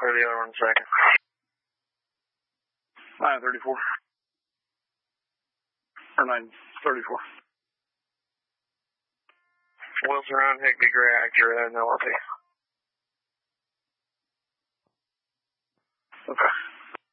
clear the other one in a second. 934. Or 934. Wilson Round, Higby reactor, NLRP. Okay.